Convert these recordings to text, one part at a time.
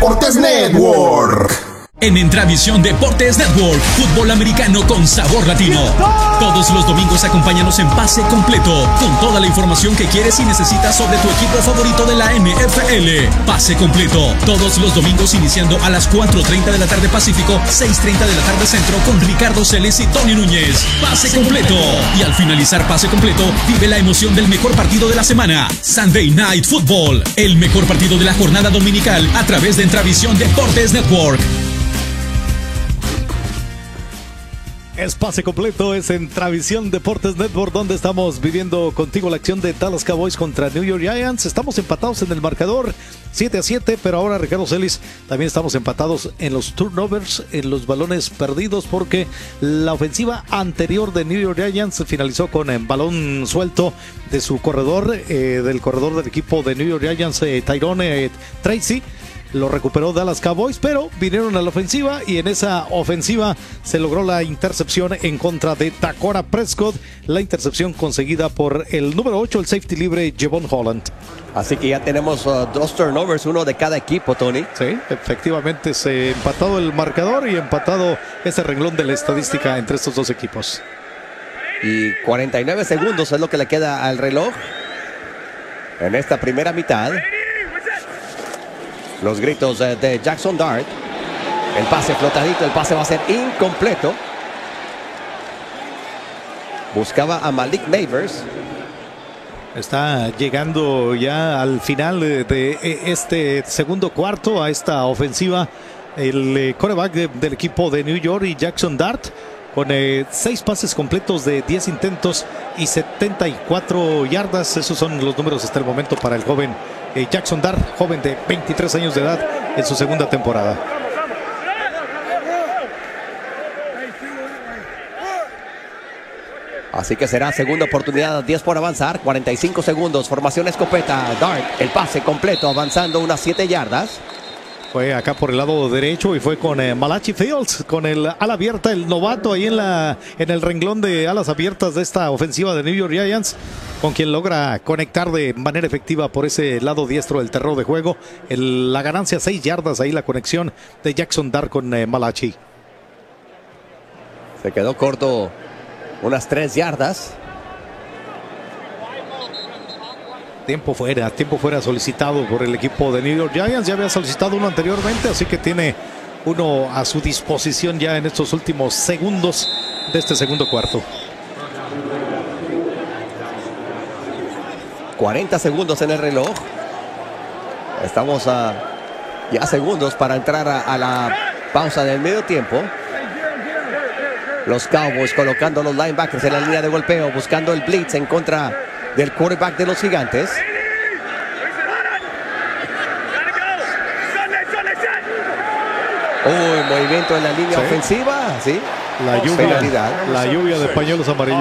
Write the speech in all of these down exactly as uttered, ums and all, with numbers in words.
Deportes Network. En Entravisión Deportes Network, fútbol americano con sabor latino. Todos los domingos acompáñanos en Pase Completo, con toda la información que quieres y necesitas sobre tu equipo favorito de la N F L. Pase Completo, todos los domingos iniciando a las cuatro treinta de la tarde Pacífico, seis treinta de la tarde Centro, con Ricardo Celes y Tony Núñez. Pase Completo. Y al finalizar Pase Completo, vive la emoción del mejor partido de la semana, Sunday Night Football, el mejor partido de la jornada dominical a través de Entravisión Deportes Network. Es Pase Completo, es en Entravisión Deportes Network, donde estamos viviendo contigo la acción de Dallas Cowboys contra New York Giants. Estamos empatados en el marcador siete a siete, pero ahora, Ricardo Celis, también estamos empatados en los turnovers, en los balones perdidos, porque la ofensiva anterior de New York Giants finalizó con el balón suelto de su corredor, eh, del corredor del equipo de New York Giants, eh, Tyrone eh, Tracy. Lo recuperó Dallas Cowboys, pero vinieron a la ofensiva y en esa ofensiva se logró la intercepción en contra de Dakota Prescott, la intercepción conseguida por el número ocho, el safety libre Javon Holland. Así que ya tenemos uh, dos turnovers, uno de cada equipo, Tony. Sí, efectivamente se empatado el marcador y empatado ese renglón de la estadística entre estos dos equipos. Y cuarenta y nueve segundos es lo que le queda al reloj en esta primera mitad. Los gritos de Jackson Dart. El pase flotadito, el pase va a ser incompleto. Buscaba a Malik Nabers. Está llegando ya al final de, de este segundo cuarto a esta ofensiva el quarterback de, del equipo de New York, y Jackson Dart, con eh, seis pases completos de diez intentos y setenta y cuatro yardas. Esos son los números hasta el momento para el joven eh, Jackson Dart, joven de veintitrés años de edad en su segunda temporada. Así que será segunda oportunidad, diez por avanzar, cuarenta y cinco segundos, formación escopeta, Dart, el pase completo, avanzando unas siete yardas. Fue acá por el lado derecho y fue con eh, Malachi Fields, con el ala abierta, el novato ahí en, la, en el renglón de alas abiertas de esta ofensiva de New York Giants, con quien logra conectar de manera efectiva por ese lado diestro del terreno de juego. El, la ganancia, seis yardas ahí, la conexión de Jackson Dart con eh, Malachi. Se quedó corto unas tres yardas. Tiempo fuera, tiempo fuera solicitado por el equipo de New York Giants. Ya había solicitado uno anteriormente, así que tiene uno a su disposición ya en estos últimos segundos de este segundo cuarto. cuarenta segundos en el reloj. Estamos a ya segundos para entrar a, a la pausa del medio tiempo. Los Cowboys colocando los linebackers en la línea de golpeo, buscando el blitz en contra del quarterback de los Gigantes. Uy, movimiento en la línea ¿Sí? ofensiva, ¿sí? La lluvia, la lluvia de pañuelos amarillos.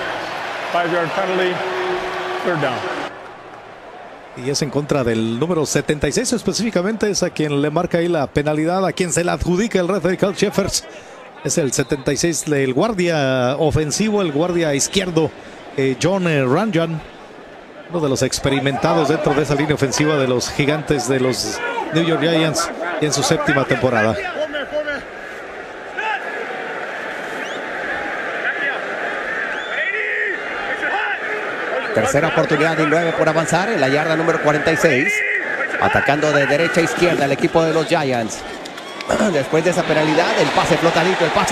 Y es en contra del número setenta y seis, específicamente es a quien le marca ahí la penalidad, a quien se la adjudica el referee Carl Sheffers. Es el setenta y seis, el guardia ofensivo, el guardia izquierdo, eh, John eh, Ranjan, uno de los experimentados dentro de esa línea ofensiva de los Gigantes de los New York Giants y en su séptima temporada. Tercera oportunidad y nueve por avanzar en la yarda número cuarenta y seis. Atacando de derecha a izquierda el equipo de los Giants. Después de esa penalidad, el pase flotadito, el pase